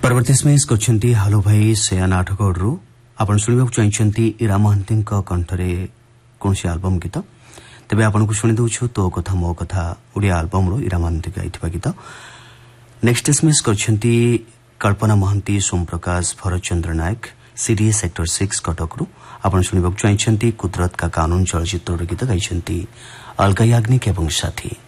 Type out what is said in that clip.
परवर्ती स्मेश करछंती हालो भाई सेयान आठगढ़ आपण सुनिबाक चाहछंती इरा महांती कंठरे कोनसी एल्बम गीत तबे आपण को सुनि दउछु तो कथा मो कथा ओडिया एल्बम रो इरा महांती गाइथिबा गीत। नेक्स्ट स्मेश करछंती कल्पना महांती सोम प्रकाश भरत चंद्र नायक सीडी सेक्टर 6 कटक रो आपण सुनिबाक चाहछंती कुदरत का कानून चलचित्र गीत गाइछंती अलका याग्निक एवं साथी।